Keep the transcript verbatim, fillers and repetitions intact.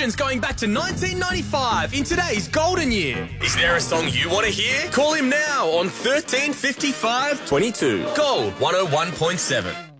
legends going back to nineteen ninety-five in today's golden year. Is there a song you want to hear? Call him now on thirteen fifty-five twenty-two. Gold one oh one point seven.